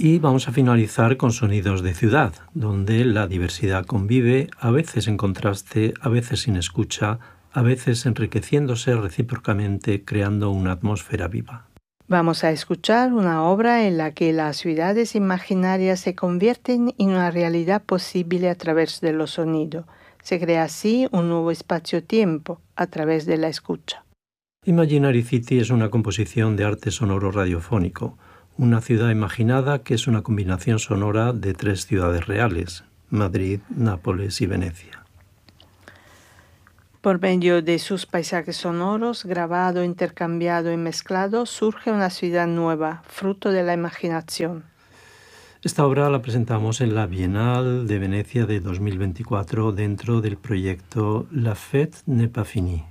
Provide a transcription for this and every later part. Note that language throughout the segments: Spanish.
Y vamos a finalizar con sonidos de ciudad, donde la diversidad convive, a veces en contraste, a veces sin escucha, a veces enriqueciéndose recíprocamente, creando una atmósfera viva. Vamos a escuchar una obra en la que las ciudades imaginarias se convierten en una realidad posible a través de los sonidos. Se crea así un nuevo espacio-tiempo a través de la escucha. Imaginary City es una composición de arte sonoro radiofónico, una ciudad imaginada que es una combinación sonora de 3 ciudades reales, Madrid, Nápoles y Venecia. Por medio de sus paisajes sonoros, grabado, intercambiado y mezclado, surge una ciudad nueva, fruto de la imaginación. Esta obra la presentamos en la Bienal de Venecia de 2024 dentro del proyecto La Fête n'est pas finie.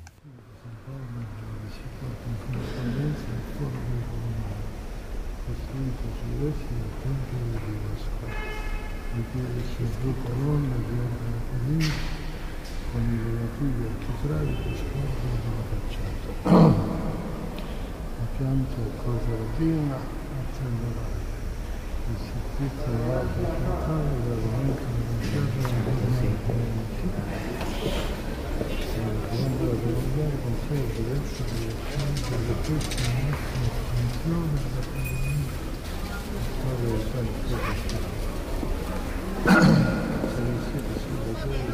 Con i relativi architravi che scorrono dalla facciata. La pianta è cordardina attenderaria, il soffitto è alto e frontale dall'aumento della terra la colonna dell'albergo conserva diverse direzioni delle queste massime funzioni della storia del sangue.